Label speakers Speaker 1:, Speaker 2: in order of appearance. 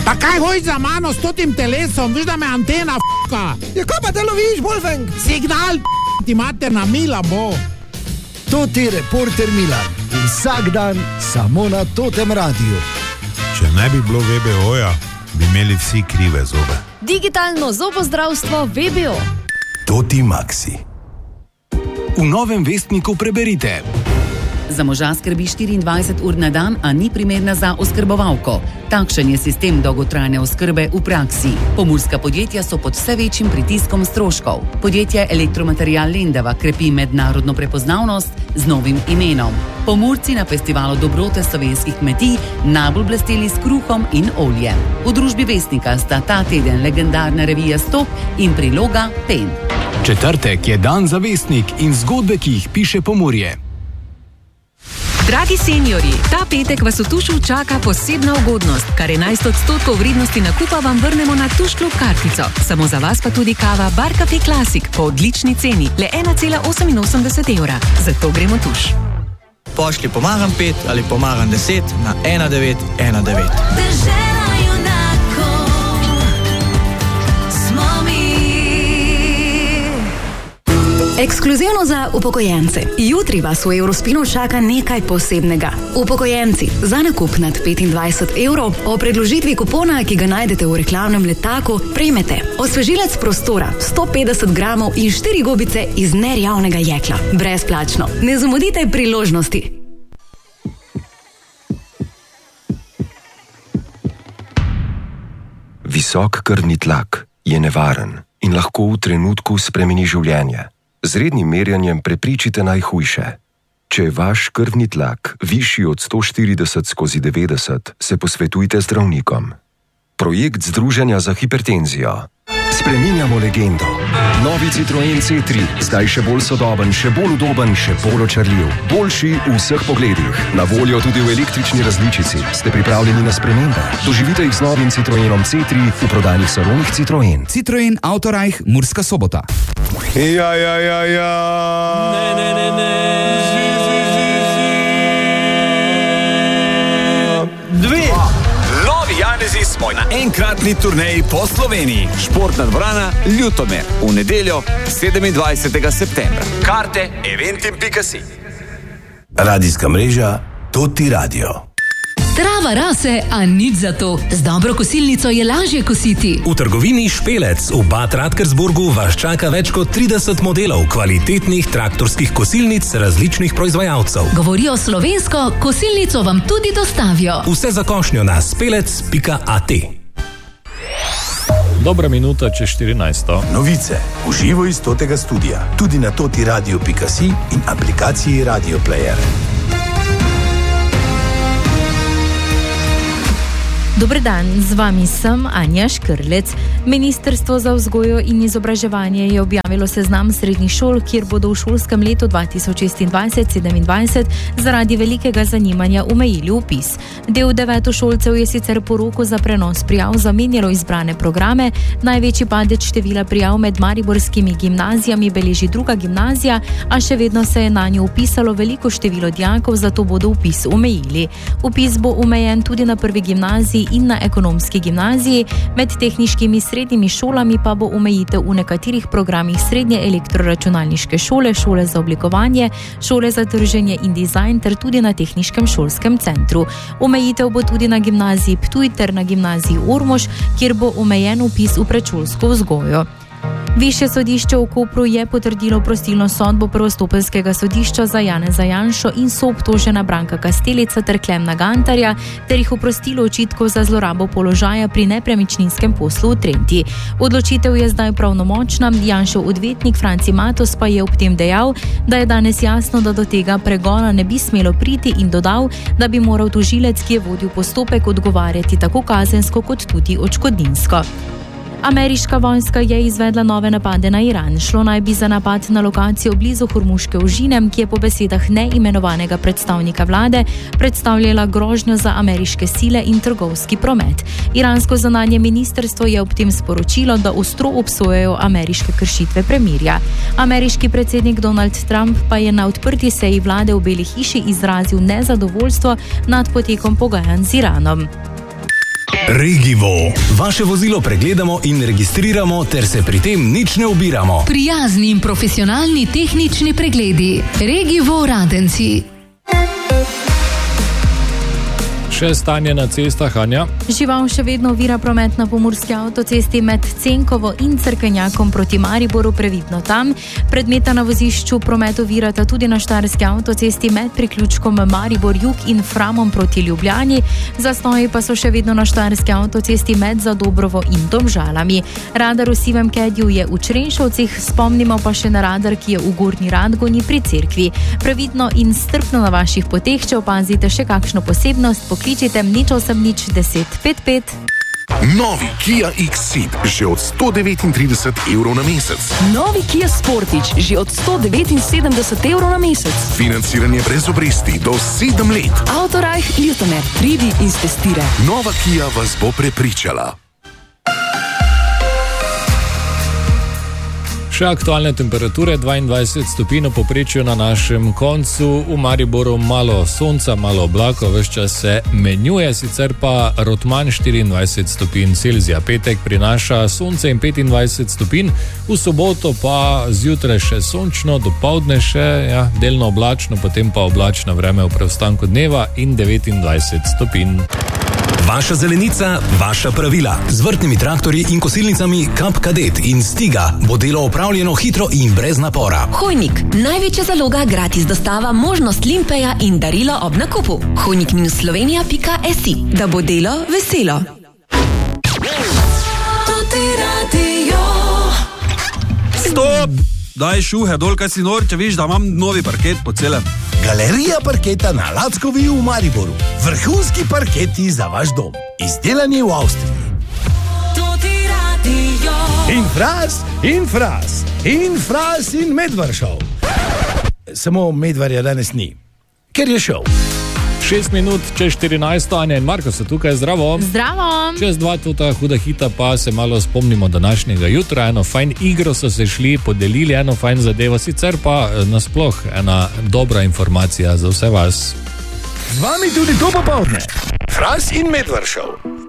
Speaker 1: Pa kaj hoj za mano s totim telesom? Viš, da me antena f***ka.
Speaker 2: Ja, kaj pa te loviš, Wolfgang?
Speaker 1: Signal ti materna Mila bo.
Speaker 2: Toti reporter Milan. Vsak dan samo na Totem radiju.
Speaker 3: Če ne bi bilo VBO-ja, bi imeli vsi krive zobe.
Speaker 4: Digitalno zobozdravstvo VBO.
Speaker 5: Toti Maxi. V novem vestniku preberite.
Speaker 6: Za moža skrbi 24 ur na dan, a ni primerna za oskrbovalko. Takšen je sistem dolgotrajne oskrbe v praksi. Pomurska podjetja so pod vse večjim pritiskom stroškov. Podjetje Elektromaterial Lendava krepi mednarodno prepoznavnost z novim imenom. Pomurci na festivalu dobrote slovenskih kmetij najbolj blesteli s kruhom in oljem. V družbi Vestnika sta ta teden legendarna revija Stop in priloga Pen.
Speaker 5: Četrtek je dan za Vestnik in zgodbe, ki jih piše Pomurje.
Speaker 7: Dragi seniorji, ta petek vas v Tušu čaka posebna ugodnost. Kar 11% vrednosti nakupa vam vrnemo na Tuš klub kartico. Samo za vas pa tudi kava Bar Cafe Classic po odlični ceni, le 1,88 evra. Zato gremo Tuš.
Speaker 8: Pošlji pomagam 5 ali pomagam 10 na 1919.
Speaker 9: Ekskluzivno za upokojence. Jutri vas v Eurospinu čaka nekaj posebnega. Upokojenci, za nakup nad 25 evrov o predložitvi kupona, ki ga najdete v reklamnem letaku, prejmete osvežilec prostora, 150 gramov in 4 gobice iz nerjavnega jekla. Brezplačno. Ne zamudite priložnosti.
Speaker 10: Visok krvni tlak je nevaren in lahko v trenutku spremeni življenje. Z rednim merjanjem preprečite najhujše. Če je vaš krvni tlak višji od 140/90, se posvetujte z zdravnikom. Projekt Združenja za hipertenzijo. Spreminjamo legendo. Novi Citroen C3, zdaj še bolj sodoben, še bolj udoben, še bolj očarljiv. Boljši v vseh pogledih. Na voljo tudi v električni različici. Ste pripravljeni na spremembe? Doživite jih z novim Citroenom C3 v prodajnih salonih Citroen.
Speaker 11: Citroen Autorajh, Murska Sobota.
Speaker 3: Ja.
Speaker 5: Novi Janezi smo na enkratni turneji po Sloveniji. Športna dvorana Ljutomer v nedeljo 27. septembra. Karte eventim.si.
Speaker 12: Radijska mreža Toti Radio.
Speaker 7: Trava rase, a nič za to. Z dobro kosilnico je lažje kositi.
Speaker 13: V trgovini Špelec v Bad Radkersburgu vas čaka več kot 30 modelov kvalitetnih traktorskih kosilnic različnih proizvajalcev.
Speaker 7: Govorijo slovensko, kosilnico vam tudi dostavijo.
Speaker 13: Vse za košnjo na spelec.at.
Speaker 14: Dobra minuta čez 14.
Speaker 12: Novice v živo iz Totega studia. Tudi na totiradio.si in aplikaciji Radio Player.
Speaker 15: Dober dan, z vami sem Anja Škrlec. Ministrstvo za vzgojo in izobraževanje je objavilo seznam srednjih šol, kjer bodo v šolskem letu 2026-27 zaradi velikega zanimanja omejili vpis. Del devetošolcev je sicer po roku za prenos prijav zamenjalo izbrane programe. Največji padec števila prijav med mariborskimi gimnazijami beleži druga gimnazija, a še vedno se je nanjo vpisalo veliko število dijakov, zato bodo vpis omejili. Vpis bo omejen tudi na prvi gimnaziji in na ekonomski gimnaziji, med tehniškimi srednjimi šolami pa bo omejitev v nekaterih programih srednje elektroračunalniške šole, šole za oblikovanje, šole za trženje in dizajn ter tudi na tehniškem šolskem centru. Omejitev bo tudi na gimnaziji Ptuj ter na gimnaziji Ormož, kjer bo omejen vpis v predšolsko vzgojo. Višje sodišče v Kopru je potrdilo prostilno sodbo prvostopenjskega sodišča za Janeza Janšo in soobtožena Branka Kastelica ter Klemna Gantarja ter jih oprostilo očitkov za zlorabo položaja pri nepremičninskem poslu v Trenti. Odločitev je zdaj pravnomočna, Janšov odvetnik Franci Matos pa je ob tem dejal, da je danes jasno, da do tega pregona ne bi smelo priti in dodal, da bi moral tožilec, ki je vodil postopek, odgovarjati tako kazensko kot tudi odškodninsko. Ameriška vojska je izvedla nove napade na Iran. Šlo naj bi za napad na lokacijo blizu Hormuške ožine, ki je po besedah neimenovanega predstavnika vlade predstavljala grožnjo za ameriške sile in trgovski promet. Iransko zunanje ministrstvo je ob tem sporočilo, da ostro obsojajo ameriške kršitve premirja. Ameriški predsednik Donald Trump pa je na odprti seji vlade v Beli hiši izrazil nezadovoljstvo nad potekom pogajanj z Iranom.
Speaker 13: Regivo. Vaše vozilo pregledamo in registriramo, ter se pri tem nič ne ubiramo.
Speaker 16: Prijazni in profesionalni tehnični pregledi. Regivo Radenci.
Speaker 14: Še stanje na cestah, Anja.
Speaker 15: Žival še vedno ovira promet na pomurski avtocesti med Cenkovo in Cerkenjakom proti Mariboru, previdno tam. Predmeta na vozišču promet ovirata tudi na štajerski avtocesti med priključkom Maribor Jug in Framom proti Ljubljani. Zastoji pa so še vedno na štajerski avtocesti med Zadobrovo in Domžalami. Radar v Sivem Kedju je v Črenšovcih, spomnimo pa še na radar, ki je v Gornji Radgoni pri cerkvi. Previdno in strpno na vaših poteh, če opazite še kakšno posebnost, pokličite 0800 10 55.
Speaker 17: Novi Kia X-Ceed že od 139 evrov na mesec.
Speaker 18: Novi Kia Sportage že od 179 evrov na mesec.
Speaker 17: Financiranje brez obresti do 7 let.
Speaker 18: Autorajh Ljutomer, pridi in testira.
Speaker 17: Nova Kia vas bo prepričala.
Speaker 14: Še aktualne temperature, 22 stopinj v povprečju na našem koncu, v Mariboru malo sonca, malo oblakov, ves čas se menjuje, sicer pa Rotman 24 stopinj Celzija. Petek prinaša sonce in 25 stopinj, v soboto pa zjutraj še sončno, dopoldne še delno oblačno, potem pa oblačno vreme v preostanku dneva in 29 stopinj.
Speaker 13: Vaša zelenica, vaša pravila. Z vrtnimi traktorji in kosilnicami Kap Kadet in Stiga bo delo opravljeno hitro in brez napora.
Speaker 18: Hojnik, največja zaloga, gratis dostava, možnost limpeja in darilo ob nakupu. hojnik-slovenija.si, da bo delo veselo.
Speaker 19: Stop! Daj šuhe dol, kaj si nor, če viš, da imam novi parket po celem.
Speaker 12: Galerija parketa na Lackovi v Mariboru. Vrhunski parketi za vaš dom. Izdelani v Avstriji. In Fras in Medvaršov. Samo Medvarja danes ni, ker je šel.
Speaker 14: 6 minut čez 14, Anja in Marko so tukaj, zdravo.
Speaker 15: Zdravo.
Speaker 14: Čez 2 tota huda hita pa se malo spomnimo današnjega jutra, eno fajn igro so se šli, podelili eno fajn zadevo, sicer pa nasploh ena dobra informacija za vse vas.
Speaker 12: Z vami tudi to popoldne. Fras in Medvaršov.